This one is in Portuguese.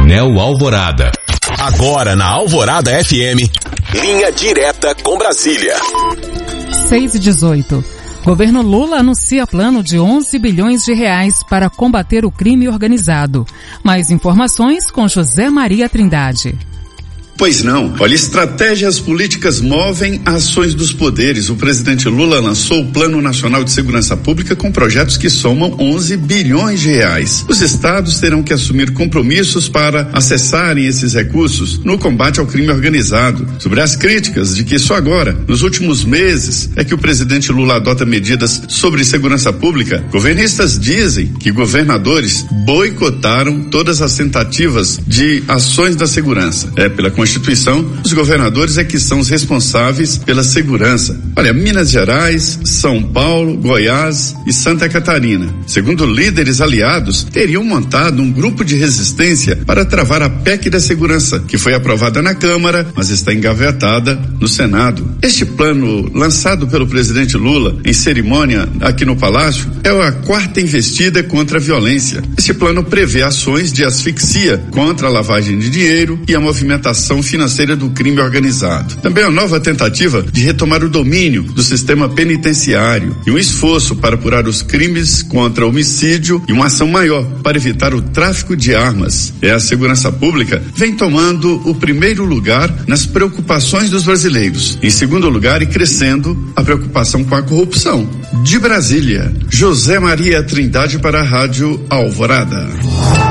Coronel Alvorada. Agora na Alvorada FM, linha direta com Brasília. 6:18. Governo Lula anuncia plano de 11 bilhões de reais para combater o crime organizado. Mais informações com José Maria Trindade. Pois não. Olha, estratégias políticas movem ações dos poderes. O presidente Lula lançou o Plano Nacional de Segurança Pública com projetos que somam 11 bilhões de reais. Os estados terão que assumir compromissos para acessarem esses recursos no combate ao crime organizado. Sobre as críticas de que só agora, nos últimos meses, é que o presidente Lula adota medidas sobre segurança pública, governistas dizem que governadores boicotaram todas as tentativas de ações da segurança. Pela Constituição, os governadores é que são os responsáveis pela segurança. Olha, Minas Gerais, São Paulo, Goiás e Santa Catarina, segundo líderes aliados, teriam montado um grupo de resistência para travar a PEC da segurança, que foi aprovada na Câmara, mas está engavetada no Senado. Este plano, lançado pelo presidente Lula em cerimônia aqui no Palácio, é a 4ª investida contra a violência. Este plano prevê ações de asfixia contra a lavagem de dinheiro e a movimentação financeira do crime organizado. Também a nova tentativa de retomar o domínio do sistema penitenciário e um esforço para apurar os crimes contra homicídio e uma ação maior para evitar o tráfico de armas. A segurança pública vem tomando o primeiro lugar nas preocupações dos brasileiros. Em segundo lugar, e crescendo, a preocupação com a corrupção. De Brasília, José Maria Trindade para a Rádio Alvorada.